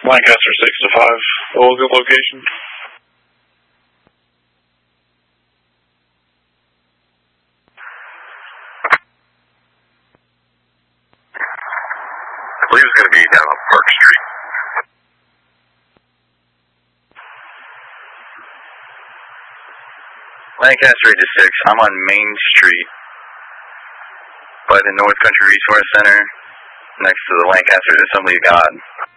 Lancaster 6 to 5. What was the location? I believe it's going to be down on Park Street. Lancaster 8 to 6. I'm on Main Street by the North Country Resource Center next to the Lancaster Assembly of God.